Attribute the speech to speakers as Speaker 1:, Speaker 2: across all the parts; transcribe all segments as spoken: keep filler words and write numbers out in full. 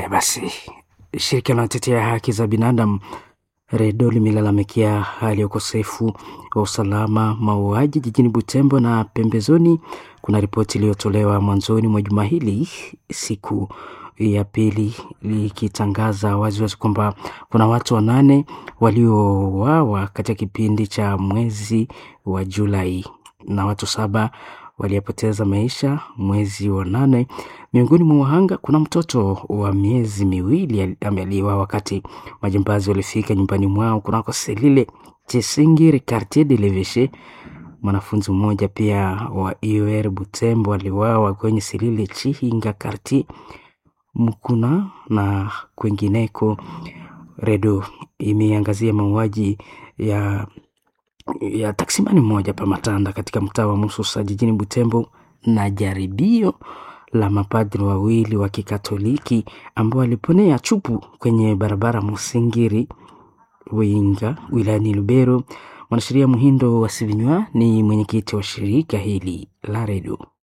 Speaker 1: Haya basi, shirika la kutetea haki za binadamu REDO limelalamikia hali ya ukosefu wa usalama, mauaji jijini Butembo na pembezoni. Kuna ripoti iliyotolewa mwanzoni mwa juma hili, siku ya pili, likitangaza waziwazi kwamba kuna watu wanane waliouawa katika kipindi cha mwezi wa Julai na watu saba waliyepoteza maisha mwezi wa nane. Miongoni mwa wahanga kuna mtoto wa miezi miwili ameliwa wakati majambazi walifika nyumbani mwao kunako Selile Chesingiri Quartier de l'Evêché. Mwanafunzi mmoja pia wa I O R Butembo aliuawa kwenye Selile Chihinga Quartier Mukuna na kwingineko. REDO imeangazia mauaji ya ya taksimani mmoja pa Matanda katika mtaa wa Mususa jijini Butembo na jaribio la mapadri wawili wa Kikatoliki ambao waliponea chupu kwenye barabara Musingiri Winga wilayani Lubero. Mwanasheria Muhindo wa Sivinywa ni mwenyekiti wa shirika hili la REDO.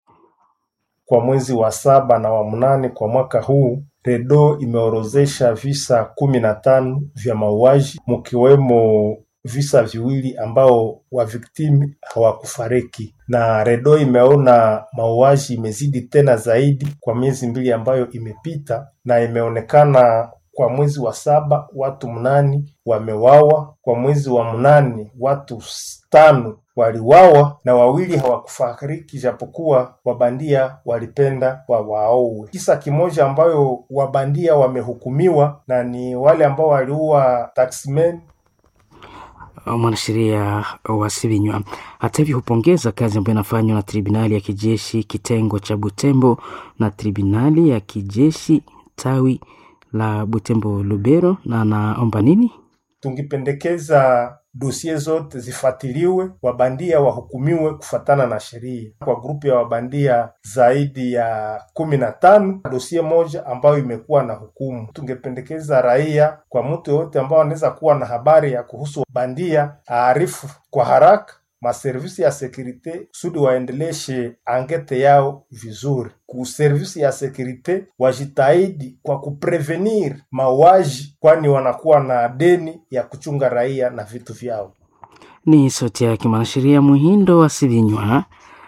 Speaker 2: Kwa mwezi wa saba na wa munane kwa mwaka huu, REDO imeorozesha visa kumi na tano vya mauaji, mkiwemo visa viwili ambao wa victimi hawakufariki. Na REDO imeona mauaji imezidi tena zaidi kwa miezi mbili ambayo imepita, na imeonekana kwa mwezi wa saba watu mnani wamewawa, kwa mwezi wa munani watu tano waliwawa na wawili hawakufariki japokuwa wabandia walipenda wawaowe. Kisa kimoja ambayo wabandia wamehukumiwa na ni wale ambao waliua taximen.
Speaker 1: Mwanasheria wa Sivinywa hata hivyo hupongeza kazi ambayo inafanywa na tribunali ya kijeshi kitengo cha Butembo na tribunali ya kijeshi tawi la Butembo Lubero, na anaomba nini?
Speaker 2: Tungipendekeza dosie zote zifuatiliwe, wabandia wahukumiwe kufatana na sheria. Kwa grupu ya wabandia zaidi ya kumi na tano, dosie moja ambayo imekuwa na hukumu. Tungependekeza raia, kwa mtu yote ambao anaweza kuwa na habari ya kuhusu bandia, aarifu kwa haraka maservisi ya sekurite sudi waendeleshe angete yao vizuri. Ku servisi ya sekurite wajitahidi kwa kuprevenir mauaji, kwani wanakuwa na deni ya kuchunga raia na vitu vyao.
Speaker 1: Ni sauti yake mwanasheria Muhindo wa Sivinywa,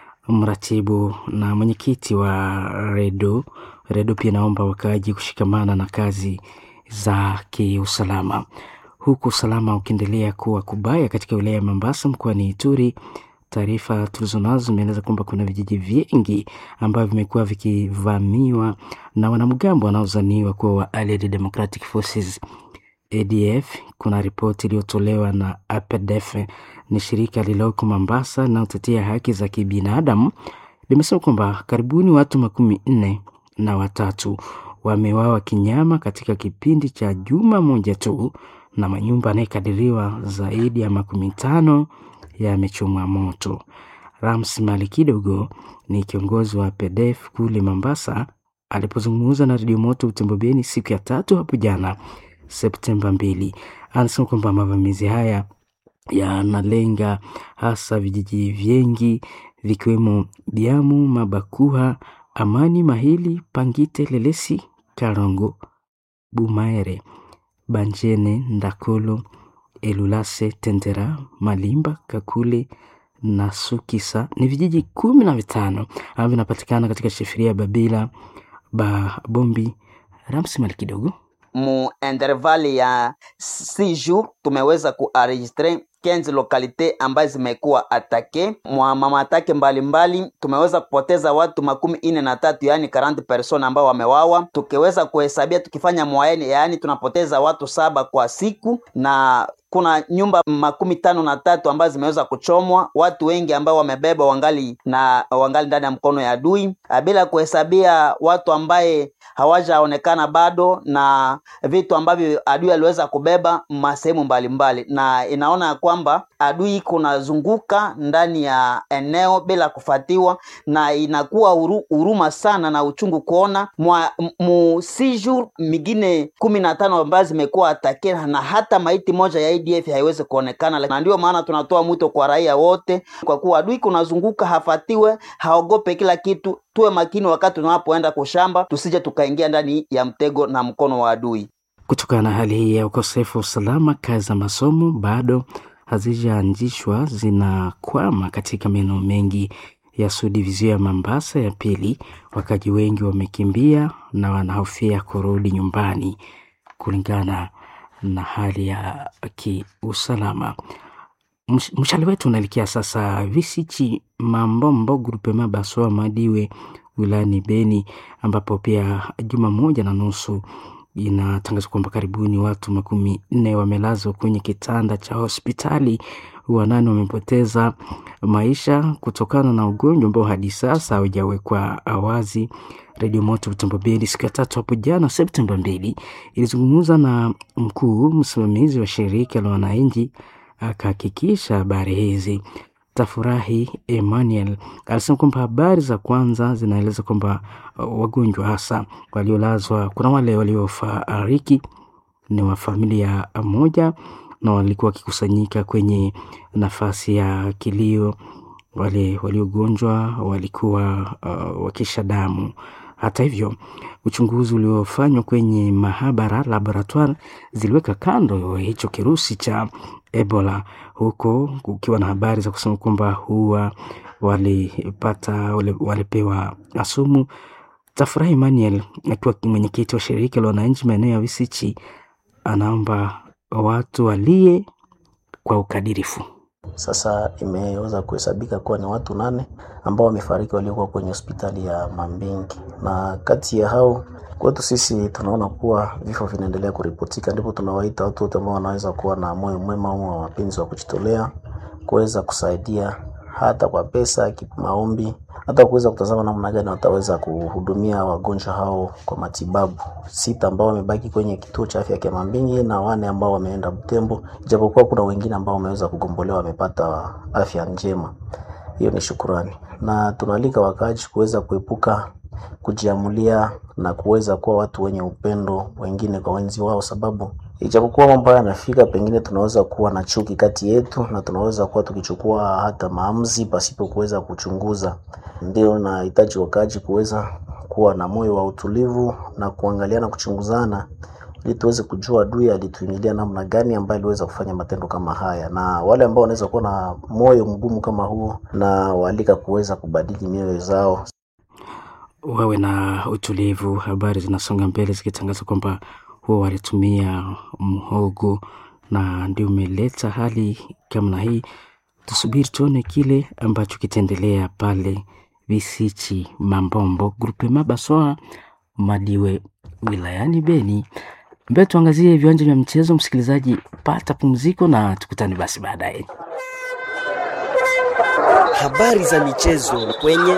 Speaker 1: mratibu na mwenyekiti wa REDO. REDO pia naomba wakaaji kushikamana na kazi za kiusalama, huku usalama ukiendelea kuwa kubaya katika wilaya ya Mambasa mkoani Ituri. Taarifa tulizonazo zimeeleza kwamba kuna vijiji vingi ambavyo vimekuwa vikivamiwa na wanamgambo wanaozaniwa kuwa wa Allied Democratic Forces A D F. Kuna ripoti iliyotolewa na A P D F, ni shirika lililoko Mambasa linalotetea haki za kibinadamu, limesema kwamba karibuni watu makumi nne na watatu wameuawa kinyama katika kipindi cha juma moja tu, na manyumba yanayokadiriwa zaidi ya makumi tano yamechomwa moto. Rams Malikidogo ni kiongozi wa P D F kule Mambasa, alipozungumza na Radio Moto Butembo Beni siku ya tatu hapo jana Septemba mbili, anasema kwamba mavamizi haya yanalenga hasa vijiji vingi vikiwemo Biamu, Mabakuha, Amani, Mahili, Pangite, Lelesi, Karongo, Bumaere, Banjene, Ndakolo, Elulase, Tendera, Malimba, Kakule na Sukisa. Ni vijiji kumi na vitano ambavyo vinapatikana katika shifiria Babila ba Bombi. Ramsi Mali kidogo
Speaker 3: mu intervali ya six jours tumeweza kuenregistre quinze lokalite ambazo zimekuwa atake. Mwa mama atake mbalimbali tumeweza kupoteza watu makumi ine na tatu, yani arobaini persona ambao wamewawa. Tukiweza kuhesabia tukifanya mwaene, yani tunapoteza watu saba kwa siku, na kuna nyumba makumi tano na tatu ambazo zimeweza kuchomwa. Watu wengi ambao wamebeba wangali na wangali ndani ya mkono ya adui, bila kuhesabia watu ambaye hawajaonekana bado na vitu ambavyo adui aliweza kubeba masehemu mbalimbali. Na inaona kwa kwamba adui kunazunguka ndani ya eneo bila kufatiwa, na inakuwa uru, uruma sana na uchungu kuona mwa mu siju mingine kumi na tano ambazo zimekuwa atake na hata maiti moja ya A D F haiwezi kuonekana. Na ndio maana tunatoa mwito kwa raia wote, kwa kuwa adui kunazunguka, hafatiwe, haogope kila kitu. Tuwe makini wakati tunapoenda kushamba, tusije tukaingia ndani ya mtego na mkono wa adui.
Speaker 1: Kutokana na hali hii ya ukosefu wa usalama, kazi za masomo bado hazijaanzishwa, zinakwama katika maeneo mengi ya Subdivision ya Mambasa ya pili. Wakaji wengi wamekimbia na wanahofia kurudi nyumbani kulingana na hali ya kiusalama. Mshale wetu unaelekea sasa Visichi Mambombo Grupema Baswa Madiwe wilayani Beni, ambapo pia juma moja na nusu inatangazwa kwamba karibuni watu makumi nne wamelazwa kwenye kitanda cha hospitali. Wanane wamepoteza maisha kutokana na ugonjwa ambao hadi sasa haujawekwa wazi. Radio Moto Butembo Beni siku ya tatu hapo jana Septemba mbili ilizungumza na mkuu msimamizi wa shirika la wananchi, akahakikisha habari hizi. Tafurahi Emmanuel alisema kwamba habari za kwanza zinaeleza kwamba wagonjwa hasa waliolazwa, kuna wale waliofariki ni wa familia moja na walikuwa wakikusanyika kwenye nafasi ya kilio. Wale waliogonjwa walikuwa uh, wakisha damu. Hata hivyo, uchunguzi uliofanywa kwenye mahabara laboratoire ziliweka kando hicho kirusi cha Ebola, huko kukiwa na habari za kusema kwamba huwa walipata wale, walipewa asumu. Tafurahi Emmanuel akiwa mwenyekiti wa shirika la wananchi maeneo ya Visichi anaomba watu walie kwa ukadirifu.
Speaker 4: Sasa imeweza kuhesabika kuwa ni watu nane ambao wamefariki waliokuwa kwenye hospitali ya Mambingi, na kati ya hao kwetu sisi tunaona kuwa vifo vinaendelea kuripotika. Ndipo tunawaita watu wote ambao wanaweza kuwa na moyo mwema au mapenzi wa kujitolea kuweza kusaidia hata kwa pesa, kimaombi, hata kuweza kutazama namna gani wataweza kuhudumia wagonjwa hao kwa matibabu. Sita ambao wamebaki kwenye kituo cha afya cha Mambingi na wane ambao wameenda Butembo, japokuwa kuna wengine ambao wameweza kugombolewa wamepata afya njema. Hiyo ni shukrani, na tunaalika wakaaji kuweza kuepuka kujiamulia na kuweza kuwa watu wenye upendo wengine kwa wenzi wao, sababu ijapokuwa mambo yanafika, pengine tunaweza kuwa na chuki kati yetu na tunaweza kuwa tukichukua hata maamuzi pasipo kuweza kuchunguza. Ndio nahitaji wakaaji kuweza kuwa na moyo wa utulivu na kuangalia na kuchunguzana, ili tuweze kujua adui alituingilia namna gani ambaye aliweza kufanya matendo kama haya, na wale ambao wanaweza kuwa na moyo mgumu kama huo na waalika kuweza kubadili mioyo zao,
Speaker 1: wawe na utulivu. Habari zinasonga mbele zikitangaza kwamba huwa walitumia mhogo na ndio umeleta hali kama hii. Tusubiri tuone kile ambacho kitaendelea pale Visichi Mambombo Grupema Baswa Madiwe wilayani Beni. Mbele tuangazie viwanja vya mchezo. Msikilizaji, pata pumziko na tukutane basi baadaye.
Speaker 5: Habari za michezo kwenye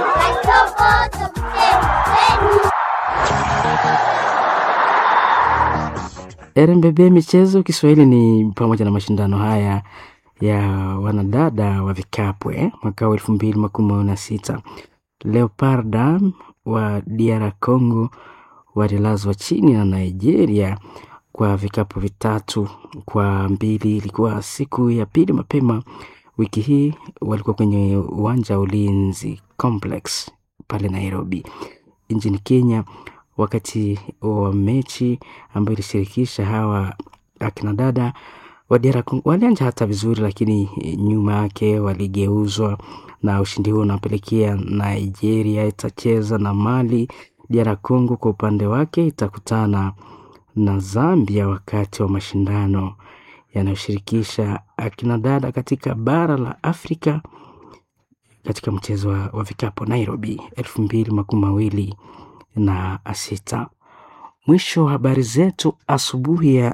Speaker 1: R M B B michezo Kiswahili ni pamoja na mashindano haya ya wanadada wa vikapu eh, mwaka wa elfu mbili makumi na sita. Leopards wa D R Congo walilazwa chini na Nigeria kwa vikapu vitatu kwa mbili. Ilikuwa siku ya pili mapema wiki hii, walikuwa kwenye uwanja Ulinzi Complex pale Nairobi nchini Kenya, wakati wa mechi ambayo ilishirikisha hawa akina dada wa D R Congo. Walianza hata vizuri, lakini nyuma yake waligeuzwa, na ushindi huo unapelekea Nigeria itacheza na Mali. D R Congo kwa upande wake itakutana na Zambia wakati wa mashindano yanayoshirikisha akina dada katika bara la Afrika katika mchezo wa, wa vikapu Nairobi elfu mbili makumi mawili na sita. Mwisho wa habari zetu asubuhi ya